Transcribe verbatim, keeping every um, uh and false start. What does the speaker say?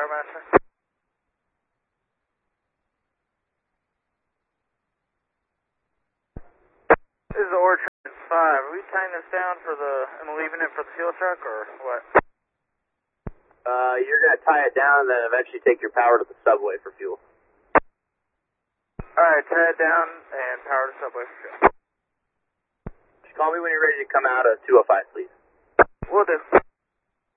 Master. This is Orchard five. Are we tying this down for the, and leaving it for the fuel truck, or what? Uh, you're going to tie it down and then eventually take your power to the subway for fuel. Alright, tie it down and power to subway for fuel. Just call me when you're ready to come out of two oh five, please. Will do.